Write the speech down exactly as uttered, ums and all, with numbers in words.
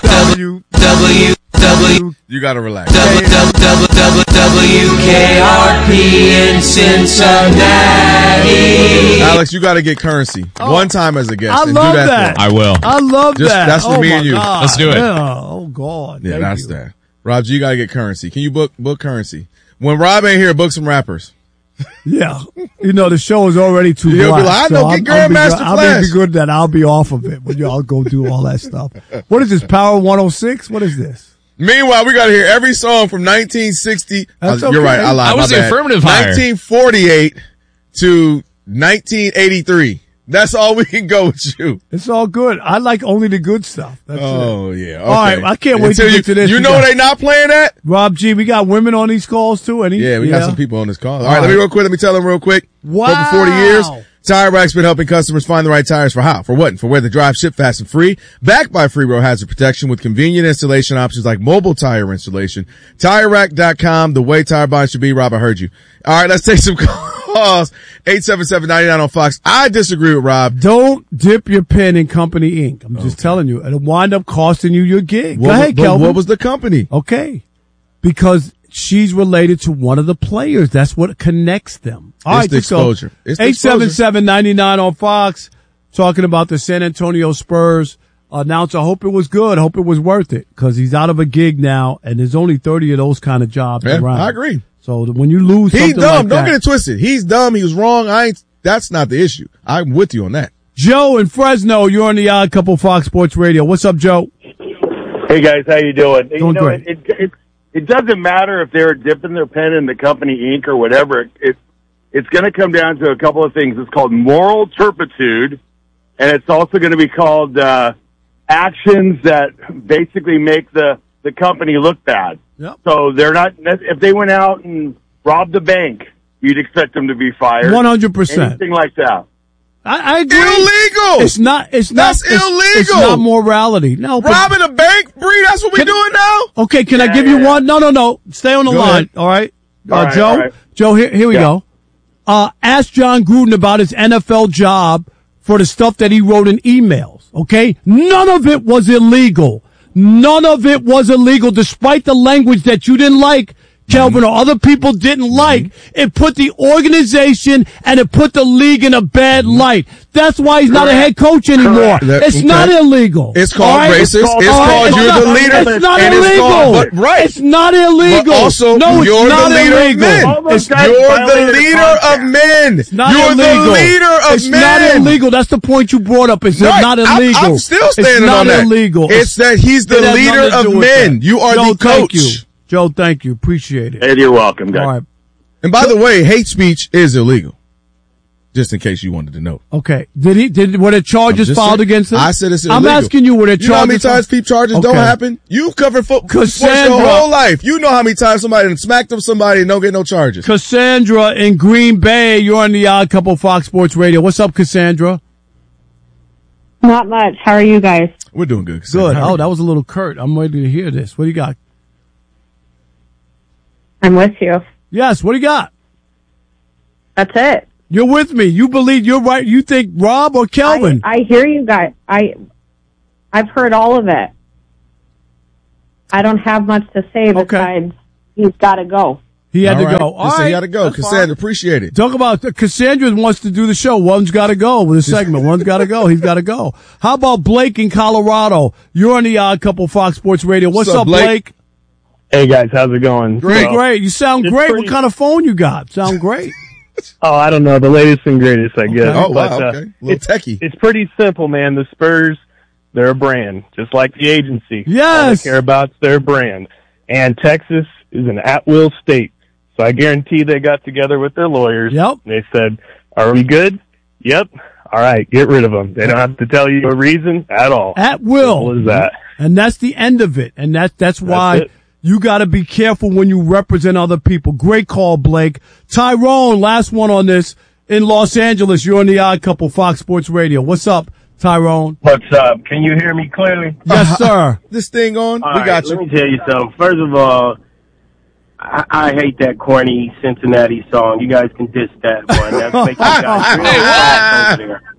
W W W. You gotta relax. W W W K R P in Cincinnati. Alex, you gotta get currency Oh. one time as a guest. I and love do that. that. for us. I will. I love Just- that. that's for oh me my and you. God. Let's do it. Yeah. Oh God. Yeah, Thank that's you. that. Rob G, you gotta get currency. Can you book book currency? When Rob ain't here, book some rappers. Yeah. You know, the show is already too He'll be black. like, I know, so get I'll- I'll be Grandmaster good- I'll Flash. be good that I'll be off of it when y'all go do all that stuff. What is this, Power one oh six? What is this? Meanwhile, we gotta hear every song from nineteen sixty. That's Uh, You're okay. right, I lied. I was my the bad. affirmative hire. nineteen forty-eight to nineteen eighty-three. That's all we can go with you. It's all good. I like only the good stuff. That's it. Oh, yeah. Okay. All right, I can't wait Until to you, get to this. You We know got- they not playing that? Rob G, we got women on these calls too. Any? Yeah, we got some people on this call. All, All right, let me right. real quick. Let me tell them real quick. Wow. For over forty years, Tire Rack's been helping customers find the right tires for how, for what, and for where they drive, ship fast and free. Backed by Free Road Hazard Protection with convenient installation options like mobile tire installation. Tire Rack dot com, the way tire buying should be. Rob, I heard you. All right, let's take some calls. eight seven seven, nine nine on Fox. I disagree with Rob. Don't dip your pen in Company Incorporated. I'm just telling you. It'll wind up costing you your gig. What, Go ahead, but Kelvin. what was the company? Okay. Because she's related to one of the players. That's what connects them. All It's right, the let's go. exposure. It's the eight seven seven, nine nine on Fox, talking about the San Antonio Spurs announcer. I hope it was good. I hope it was worth it because he's out of a gig now, and there's only thirty of those kind of jobs Yeah, around. I agree. So when you lose He's something dumb. like Don't that. get it twisted. He's dumb. He was wrong. I ain't, that's not the issue. I'm with you on that. Joe in Fresno, you're on the Odd Couple Fox Sports Radio. What's up, Joe? Hey guys, how you doing? Doing you know, great. It, it, it, it doesn't matter if they're dipping their pen in the company ink or whatever. It, it's going to come down to a couple of things. It's called moral turpitude, and it's also going to be called uh, actions that basically make the, the company look bad. Yep. So they're not, if they went out and robbed a bank, you'd expect them to be fired. one hundred percent. Anything like that. I, I agree. Illegal. It's not, it's That's not, it's, it's illegal. not morality. No, but- Robbing a bank, Bree, that's what we Can- doing now? Okay, can I Yeah, give yeah, you yeah. one? No, no, no. Stay on the Go line. ahead. All right. Uh, All right, Joe, all right. Joe, here, here we Yeah. go. Uh, ask John Gruden about his N F L job for the stuff that he wrote in emails. Okay. None of it was illegal. None of it was illegal, despite the language that you didn't like, Kelvin, or other people didn't like. It put the organization and it put the league in a bad light. That's why he's not a head coach anymore. Correct. It's Okay. not illegal. It's called All right? racist. It's All called It's you're not- the leader. It's not and it's illegal. called, but, right. It's not illegal. But also, no, it's you're not the leader illegal. of men. All those It's guys You're the violated the leader contract. of men. It's not You're illegal. the leader of it's men. not illegal. That's the point you brought up. It's Right. not I'm- illegal. I'm, still It's standing not on that. illegal. It's that he's the It has leader nothing to do of with men. that. You are Joe, the coach. Thank you. Joe, thank you. Appreciate it. Hey, you're welcome, guys. All right. And by the way, hate speech is illegal. Just in case you wanted to know. Okay. Did he? Did were there charges I'm just filed saying. against him? I said it's I'm illegal. asking you, were there charges? You know how many filed? times peep charges don't Okay. happen? You've covered fo- sports your Cassandra- whole life. You know how many times somebody done smacked up somebody and don't get no charges. Cassandra in Green Bay, you're on the Odd Couple Fox Sports Radio. What's up, Cassandra? Not much. How are you guys? We're doing good. Cassandra. Good. How are Oh, you? that was a little curt. I'm ready to hear this. What do you got? I'm with you. Yes. What do you got? That's it. You're with me. You believe you're right. You think Rob or Kelvin? I, I hear you guys. I, I've heard all of it. I don't have much to say besides he's got to go. he had All to right. go. All Just say right. he had to go. That's Cassandra, fine. appreciate it. Talk about Cassandra wants to do the show. One's got to go with a segment. One's got to go. He's got to go. How about Blake in Colorado? You're on the Odd Couple Fox Sports Radio. What's, What's up, up, Blake? Blake? Hey guys, how's it going? Great, So- great. You sound it's great. pretty- What kind of phone you got? Sound great. Oh, I don't know. The latest and greatest, I guess. Oh, wow, But, uh, okay. A little it's, techie. It's pretty simple, man. The Spurs, they're a brand, just like the agency. All Yes. they care about is their brand. And Texas is an at-will state. So I guarantee they got together with their lawyers. Yep. And they said, are we good? Yep. All right, get rid of them. They don't have to tell you a reason at all. At will. Simple as that. And that's the end of it. And that, that's why it. you got to be careful when you represent other people. Great call, Blake. Tyrone, last one on this in Los Angeles. You're on the Odd Couple Fox Sports Radio. What's up, Tyrone? What's up? Can you hear me clearly? Yes, sir. This thing on? All we right, got Let you. me tell you something. First of all, I, I hate that corny Cincinnati song. You guys can diss that one. That's making you guys real soft over there.